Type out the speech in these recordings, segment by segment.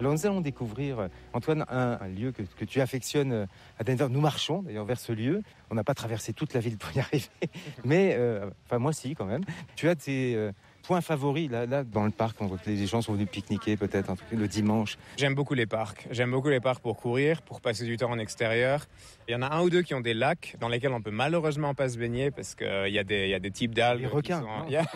Alors nous allons découvrir, Antoine, un lieu que tu affectionnes à Denver. Nous marchons d'ailleurs vers ce lieu. On n'a pas traversé toute la ville pour y arriver, mais moi si quand même. Tu as tes points favoris là dans le parc, on voit que les gens sont venus pique-niquer peut-être un truc le dimanche. J'aime beaucoup les parcs. J'aime beaucoup les parcs pour courir, pour passer du temps en extérieur. Il y en a un ou deux qui ont des lacs dans lesquels on peut malheureusement pas se baigner parce qu'il y a des types d'algues. Les requins,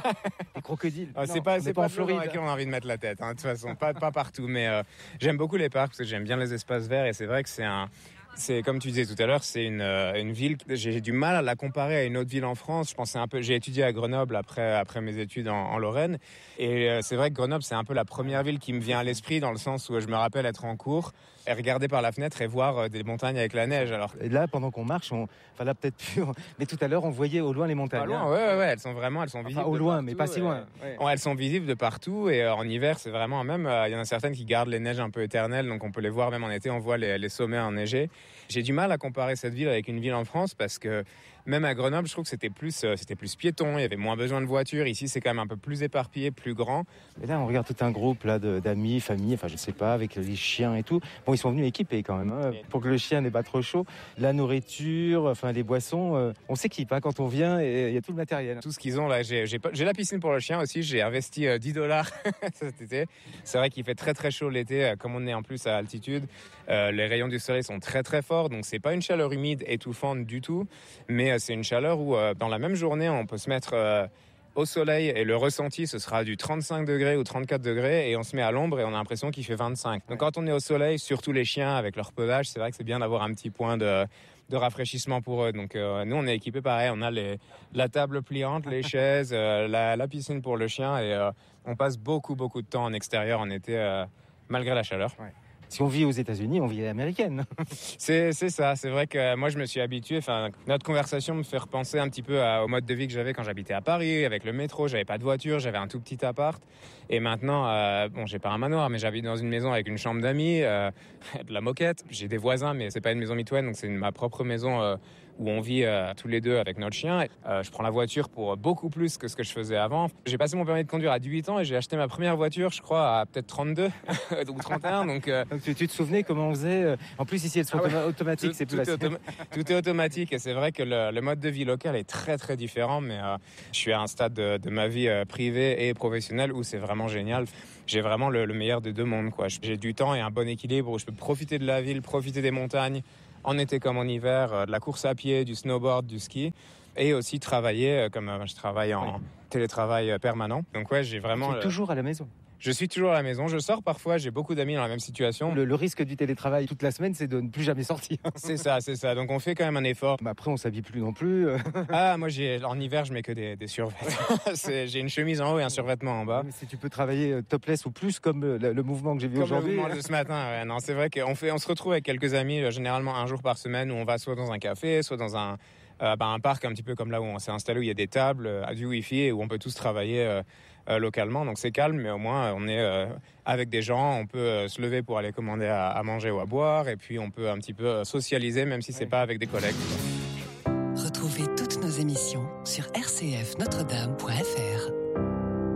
les crocodiles. C'est pas en Floride dans lesquels on a envie de mettre la tête. De toute façon, pas partout. Mais j'aime beaucoup les parcs parce que j'aime bien les espaces verts et c'est vrai que c'est comme tu disais tout à l'heure, c'est une ville. J'ai du mal à la comparer à une autre ville en France. Je pensais un peu. J'ai étudié à Grenoble après mes études en Lorraine, et c'est vrai que Grenoble c'est un peu la première ville qui me vient à l'esprit dans le sens où je me rappelle être en cours et regarder par la fenêtre et voir des montagnes avec la neige. Alors et là, pendant qu'on marche, là peut-être plus, mais tout à l'heure on voyait au loin les montagnes. Pas loin, ouais, elles sont visibles. Au loin, mais pas si loin. Elles sont visibles de partout et en hiver c'est vraiment même. Il y en a certaines qui gardent les neiges un peu éternelles, donc on peut les voir même en été. On voit les sommets enneigés. J'ai du mal à comparer cette ville avec une ville en France parce que même à Grenoble, je trouve que c'était plus piéton, il y avait moins besoin de voitures. Ici, c'est quand même un peu plus éparpillé, plus grand. Et là, on regarde tout un groupe là d'amis, famille, je sais pas, avec les chiens et tout. Bon, ils sont venus équipés quand même, pour que le chien n'ait pas trop chaud. La nourriture, les boissons, on s'équipe quand on vient et il y a tout le matériel. Tout ce qu'ils ont là, j'ai la piscine pour le chien aussi. J'ai investi $10 cet été. C'est vrai qu'il fait très très chaud l'été, comme on est en plus à altitude. Les rayons du soleil sont très très forts, donc c'est pas une chaleur humide étouffante du tout, mais c'est une chaleur où dans la même journée on peut se mettre au soleil et le ressenti ce sera du 35 degrés ou 34 degrés et on se met à l'ombre et on a l'impression qu'il fait 25. Donc quand on est au soleil, surtout les chiens avec leur pelage, c'est vrai que c'est bien d'avoir un petit point de rafraîchissement pour eux. Donc nous on est équipés pareil, on a la table pliante, les chaises, la piscine pour le chien et on passe beaucoup de temps en extérieur en été malgré la chaleur. Ouais. Si on vit aux États-Unis, on vit à l'américaine. C'est ça. C'est vrai que moi, je me suis habitué. Notre conversation me fait repenser un petit peu au mode de vie que j'avais quand j'habitais à Paris, avec le métro. J'avais pas de voiture, j'avais un tout petit appart. Et maintenant, j'ai pas un manoir, mais j'habite dans une maison avec une chambre d'amis, de la moquette. J'ai des voisins, mais c'est pas une maison mitoyenne, donc c'est ma propre maison où on vit tous les deux avec notre chien. Je prends la voiture pour beaucoup plus que ce que je faisais avant. J'ai passé mon permis de conduire à 18 ans et j'ai acheté ma première voiture, je crois, à peut-être 32 ou 31. Donc tu te souvenais comment on faisait En plus, ici, elles sont automatiques, c'est plus facile. Tout est automatique et c'est vrai que le mode de vie local est très, très différent. Mais je suis à un stade de ma vie privée et professionnelle où c'est vraiment génial. J'ai vraiment le meilleur des deux mondes, quoi. J'ai du temps et un bon équilibre où je peux profiter de la ville, profiter des montagnes, en été comme en hiver, de la course à pied, du snowboard, du ski, et aussi travailler, comme je travaille en télétravail permanent. Donc j'ai vraiment... Tu es toujours à la maison? Je suis toujours à la maison, je sors parfois, j'ai beaucoup d'amis dans la même situation. Le risque du télétravail toute la semaine, c'est de ne plus jamais sortir. C'est ça. Donc on fait quand même un effort. Mais après, on s'habille plus non plus. Moi, en hiver, je mets que des survêtements. J'ai une chemise en haut et un survêtement en bas. Mais si tu peux travailler topless ou plus, comme le mouvement que j'ai vu aujourd'hui. Comme le mouvement de ce matin, ouais. Non, c'est vrai qu'on se retrouve avec quelques amis, généralement un jour par semaine, où on va soit dans un café, soit dans un parc un petit peu comme là où on s'est installé, où il y a des tables, du wifi et où on peut tous travailler localement. Donc c'est calme, mais au moins on est avec des gens, on peut se lever pour aller commander à manger ou à boire, et puis on peut un petit peu socialiser, même si c'est pas avec des collègues. Retrouvez toutes nos émissions sur rcfnotredame.fr.